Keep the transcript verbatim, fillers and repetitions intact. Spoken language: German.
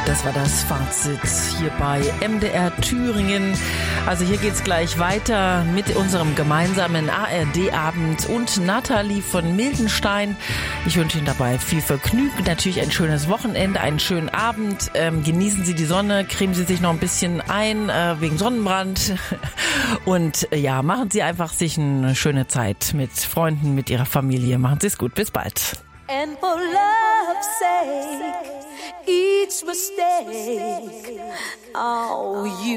Das war das Fazit hier bei M D R Thüringen. Also hier geht's gleich weiter mit unserem gemeinsamen A R D-Abend und Nathalie von Mildenstein. Ich wünsche Ihnen dabei viel Vergnügen, natürlich ein schönes Wochenende, einen schönen Abend. Ähm, genießen Sie die Sonne, cremen Sie sich noch ein bisschen ein äh, wegen Sonnenbrand und äh, ja, machen Sie einfach sich eine schöne Zeit mit Freunden, mit Ihrer Familie. Machen Sie es gut, bis bald. And for love's sake, each mistake, oh, you